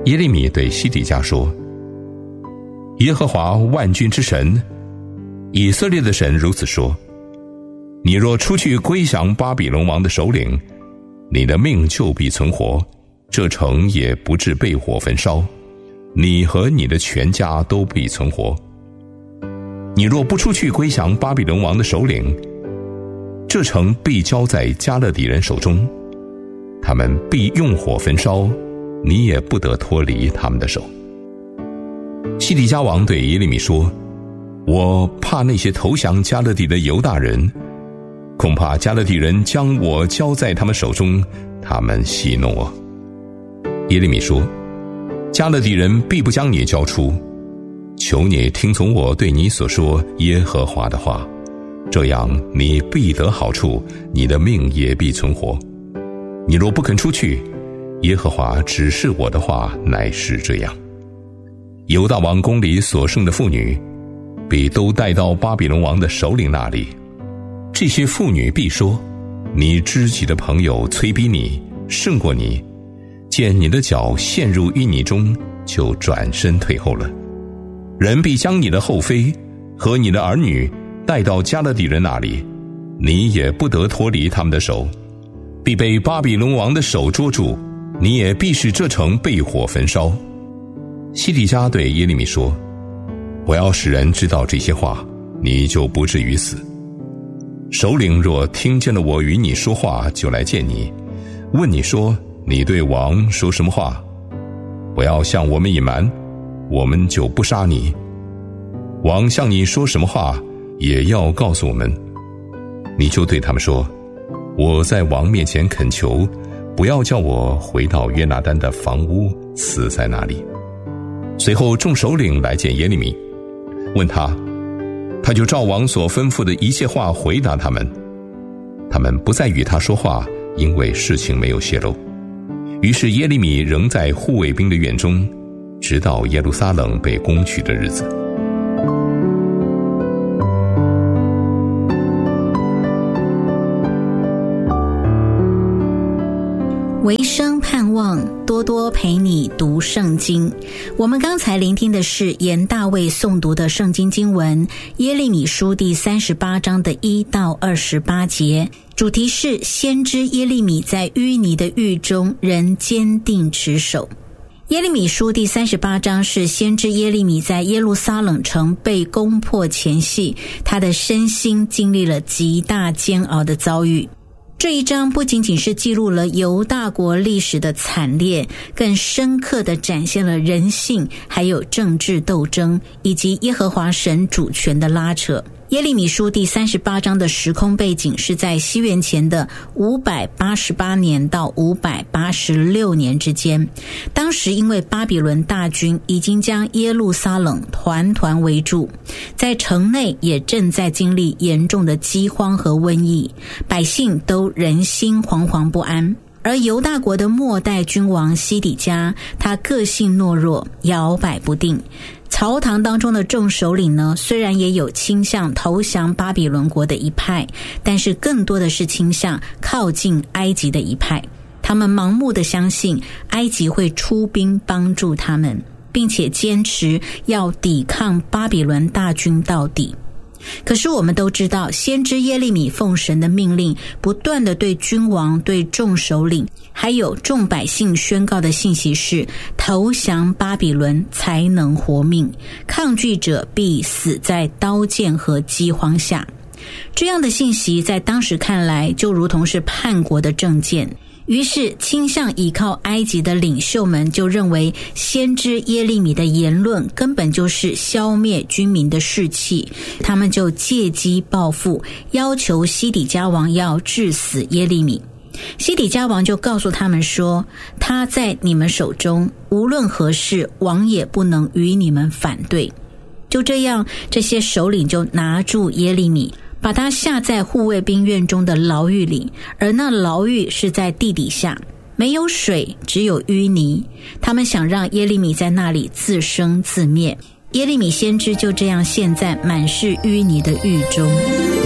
耶利米对西底家说：耶和华万军之神，以色列的神如此说，你若出去归降巴比伦王的首领，你的命就必存活，这城也不致被火焚烧，你和你的全家都必存活。你若不出去归降巴比伦王的首领，这城必交在加勒底人手中，他们必用火焚烧，你也不得脱离他们的手。西底家王对耶利米说：我怕那些投降加勒底的犹大人，恐怕加勒底人将我交在他们手中，他们戏弄我。耶利米说：加勒底人必不将你交出，求你听从我对你所说耶和华的话，这样你必得好处，你的命也必存活。你若不肯出去，耶和华指示我的话乃是这样：犹大王宫里所剩的妇女，必都带到巴比伦王的首领那里。这些妇女必说：你知己的朋友催逼你，胜过你，见你的脚陷入淤泥中，就转身退后了。人必将你的后妃和你的儿女带到加勒底人那里，你也不得脱离他们的手，必被巴比伦王的手捉住，你也必使这城被火焚烧。西底家对耶利米说：我要使人知道这些话，你就不至于死。首领若听见了我与你说话，就来见你，问你说：你对王说什么话？不要向我们隐瞒，我们就不杀你。王向你说什么话，也要告诉我们。你就对他们说：我在王面前恳求，不要叫我回到约拿单的房屋，死在那里。随后众首领来见耶利米，问他，他就照王所吩咐的一切话回答他们。他们不再与他说话，因为事情没有泄露。于是耶利米仍在护卫兵的院中，直到耶路撒冷被攻取的日子。 唯生盼望，多多陪你读圣经。我们刚才聆听的是严大卫诵读的圣经经文耶利米书第38章的1到28节，主题是先知耶利米在淤泥的狱中仍坚定持守。耶利米书第38章是先知耶利米在耶路撒冷城被攻破前夕，他的身心经历了极大煎熬的遭遇。这一章不仅仅是记录了犹大国历史的惨烈，更深刻地展现了人性，还有政治斗争，以及耶和华神主权的拉扯。耶利米书第38章的时空背景是在西元前的588年到586年之间。当时因为巴比伦大军已经将耶路撒冷团团围住，在城内也正在经历严重的饥荒和瘟疫，百姓都人心惶惶不安。而犹大国的末代君王西底家，他个性懦弱，摇摆不定。朝堂当中的众首领呢，虽然也有倾向投降巴比伦国的一派，但是更多的是倾向靠近埃及的一派。他们盲目的相信埃及会出兵帮助他们，并且坚持要抵抗巴比伦大军到底。可是我们都知道，先知耶利米奉神的命令，不断的对君王、对众首领还有众百姓宣告的信息是：投降巴比伦才能活命，抗拒者必死在刀剑和饥荒下。这样的信息在当时看来就如同是叛国的政见。于是倾向倚靠埃及的领袖们就认为，先知耶利米的言论根本就是消灭军民的士气，他们就借机报复，要求西底家王要治死耶利米。西底家王就告诉他们说，他在你们手中，无论何事，王也不能与你们反对。就这样，这些首领就拿住耶利米，把他下在护卫兵院中的牢狱里，而那牢狱是在地底下，没有水，只有淤泥。他们想让耶利米在那里自生自灭。耶利米先知就这样陷在满是淤泥的狱中。